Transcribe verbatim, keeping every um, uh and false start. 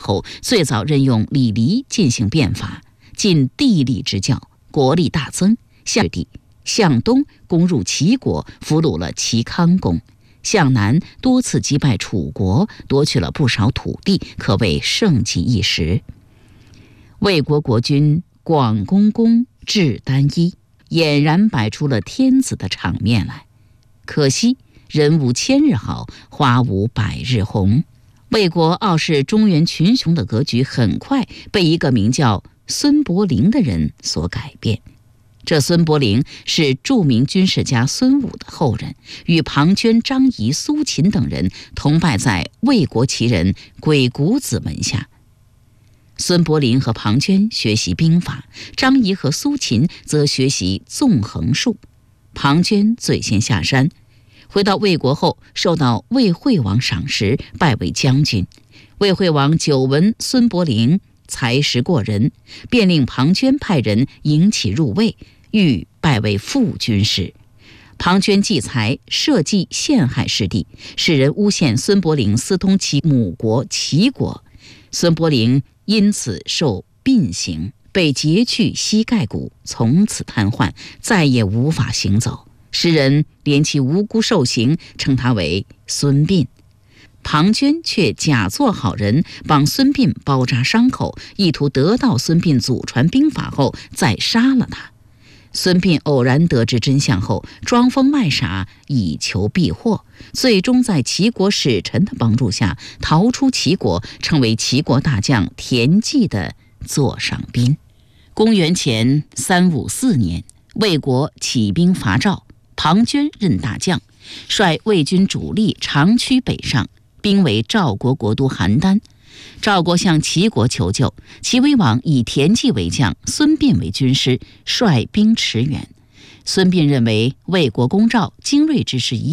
后，最早任用李黎进行变法，尽地利之教，国力大增。向地向东攻入齐国，俘虏了齐康公；向南多次击败楚国，夺取了不少土地，可谓盛极一时。魏国国君广公公志单一，俨然摆出了天子的场面来。可惜人无千日好，花无百日红。魏国傲视中原群雄的格局，很快被一个名叫孙伯龄的人所改变。这孙伯龄是著名军事家孙武的后人，与庞涓、张仪、苏秦等人同拜在魏国奇人鬼谷子门下。孙伯龄和庞涓学习兵法，张仪和苏秦则学习纵横术。庞涓最先下山，回到魏国后，受到魏惠王赏识，拜为将军。魏惠王久闻孙伯龄才识过人，便令庞涓派人迎其入魏，欲拜为副军师。庞涓忌才，设计陷害师弟，使人诬陷孙伯龄私通其母国齐国。孙伯龄因此受膑刑，被截去膝盖骨，从此瘫痪，再也无法行走。世人怜其无辜受刑，称他为孙膑。庞涓却假作好人，帮孙膑包扎伤口，意图得到孙膑祖传兵法后再杀了他。孙膑偶然得知真相后，装疯卖傻以求避祸，最终在齐国使臣的帮助下逃出齐国，成为齐国大将田忌的座上宾。公元前三五四年，魏国起兵伐赵，庞涓任大将，率魏军主力长驱北上，兵围赵国国都邯郸。赵国向齐国求救，齐威王以田忌为将，孙膑为军师，率兵驰援。孙膑认为魏国攻赵，精锐之师一